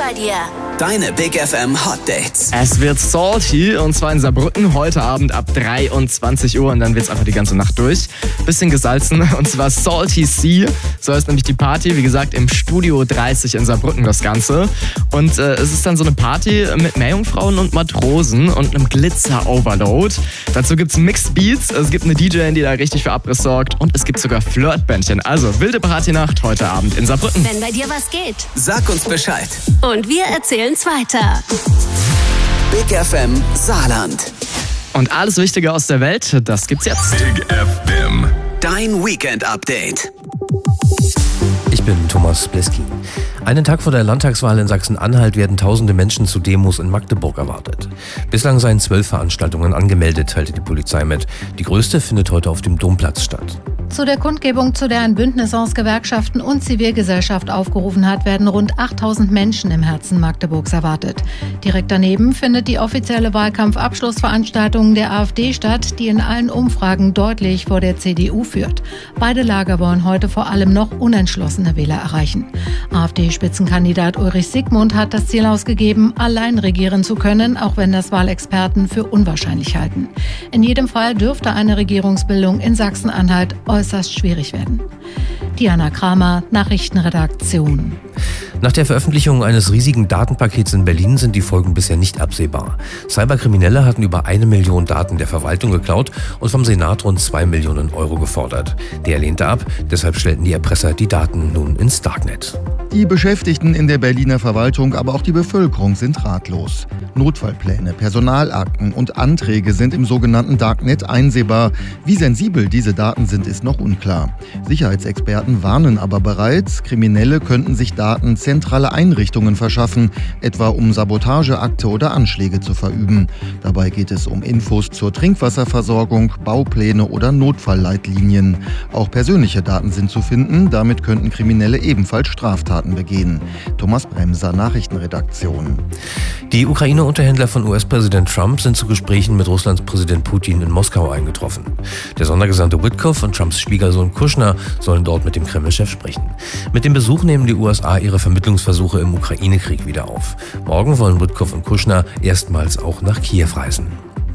bei dir. Deine Big FM Hot Dates. Es wird salty und zwar in Saarbrücken heute Abend ab 23 Uhr und dann wird's einfach die ganze Nacht durch. Bisschen gesalzen und zwar Salty Sea. So heißt nämlich die Party, wie gesagt, im Studio 30 in Saarbrücken das Ganze. Und es ist dann so eine Party mit Meerjungfrauen und Matrosen und einem Glitzer-Overload. Dazu gibt's Mixed Beats, es gibt eine DJin, die da richtig für Abriss sorgt und es gibt sogar Flirtbändchen. Also wilde Partynacht heute Abend in Saarbrücken. Wenn bei dir was geht. Sag uns Bescheid. Und wir erzählen's weiter. Big FM Saarland. Und alles Wichtige aus der Welt, das gibt's jetzt. Big FM. Dein Weekend-Update. Ich bin Thomas Bleski. Einen Tag vor der Landtagswahl in Sachsen-Anhalt werden tausende Menschen zu Demos in Magdeburg erwartet. Bislang seien 12 Veranstaltungen angemeldet, teilte die Polizei mit. Die größte findet heute auf dem Domplatz statt. Zu der Kundgebung, zu der ein Bündnis aus Gewerkschaften und Zivilgesellschaft aufgerufen hat, werden rund 8000 Menschen im Herzen Magdeburgs erwartet. Direkt daneben findet die offizielle Wahlkampfabschlussveranstaltung der AfD statt, die in allen Umfragen deutlich vor der CDU führt. Beide Lager wollen heute vor allem noch unentschlossene Wähler erreichen. AfD-Spitzenkandidat Ulrich Siegmund hat das Ziel ausgegeben, allein regieren zu können, auch wenn das Wahlexperten für unwahrscheinlich halten. In jedem Fall dürfte eine Regierungsbildung in Sachsen-Anhalt äußerst schwierig werden. Diana Kramer, Nachrichtenredaktion. Nach der Veröffentlichung eines riesigen Datenpakets in Berlin sind die Folgen bisher nicht absehbar. Cyberkriminelle hatten über 1 Million Daten der Verwaltung geklaut und vom Senat rund 2 Millionen Euro gefordert. Der lehnte ab, deshalb stellten die Erpresser die Daten nun ins Darknet. Die Beschäftigten in der Berliner Verwaltung, aber auch die Bevölkerung sind ratlos. Notfallpläne, Personalakten und Anträge sind im sogenannten Darknet einsehbar. Wie sensibel diese Daten sind, ist noch unklar. Sicherheitsexperten warnen aber bereits, Kriminelle könnten sich Daten zentraler Einrichtungen verschaffen, etwa um Sabotageakte oder Anschläge zu verüben. Dabei geht es um Infos zur Trinkwasserversorgung, Baupläne oder Notfallleitlinien. Auch persönliche Daten sind zu finden, damit könnten Kriminelle ebenfalls Straftaten begehen. Thomas Bremser, Nachrichtenredaktion. Die Ukraine-Unterhändler von US-Präsident Trump sind zu Gesprächen mit Russlands Präsident Putin in Moskau eingetroffen. Der Sondergesandte Witkoff und Trumps Schwiegersohn Kushner sollen dort mit dem Kreml-Chef sprechen. Mit dem Besuch nehmen die USA ihre Vermittlungsversuche im Ukraine-Krieg wieder auf. Morgen wollen Witkoff und Kushner erstmals auch nach Kiew reisen.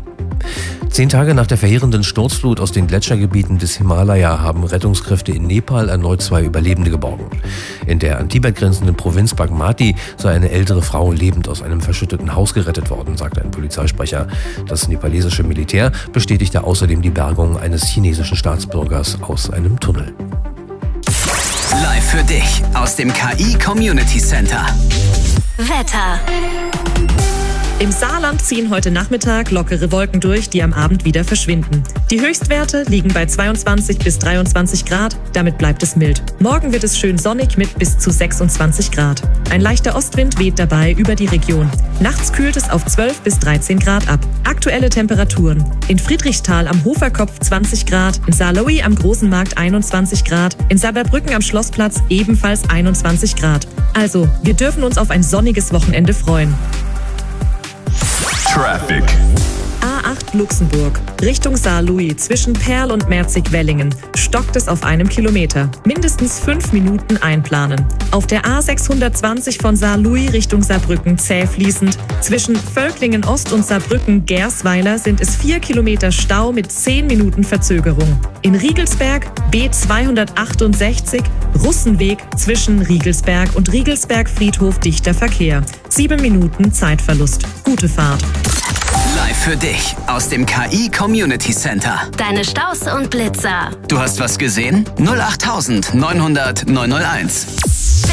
10 Tage nach der verheerenden Sturzflut aus den Gletschergebieten des Himalaya haben Rettungskräfte in Nepal erneut 2 Überlebende geborgen. In der an Tibet grenzenden Provinz Bagmati sei eine ältere Frau lebend aus einem verschütteten Haus gerettet worden, sagte ein Polizeisprecher. Das nepalesische Militär bestätigte außerdem die Bergung eines chinesischen Staatsbürgers aus einem Tunnel. Live für dich aus dem KI Community Center. Wetter. Im Saarland ziehen heute Nachmittag lockere Wolken durch, die am Abend wieder verschwinden. Die Höchstwerte liegen bei 22 bis 23 Grad, damit bleibt es mild. Morgen wird es schön sonnig mit bis zu 26 Grad. Ein leichter Ostwind weht dabei über die Region. Nachts kühlt es auf 12 bis 13 Grad ab. Aktuelle Temperaturen: in Friedrichsthal am Hoferkopf 20 Grad, in Saarlouis am Großen Markt 21 Grad, in Saarbrücken am Schlossplatz ebenfalls 21 Grad. Also, wir dürfen uns auf ein sonniges Wochenende freuen. Traffic. A8 Luxemburg, Richtung Saarlouis zwischen Perl und Merzig-Wellingen stockt es auf 1 Kilometer. Mindestens 5 Minuten einplanen. Auf der A620 von Saarlouis Richtung Saarbrücken zäh fließend. Zwischen Völklingen Ost und Saarbrücken-Gersweiler sind es 4 Kilometer Stau mit 10 Minuten Verzögerung. In Riegelsberg B268 Russenweg zwischen Riegelsberg und Riegelsberg-Friedhof dichter Verkehr. 7 Minuten Zeitverlust. Gute Fahrt. Live für dich aus dem KI Community Center. Deine Staus und Blitzer. Du hast was gesehen? 08900 901.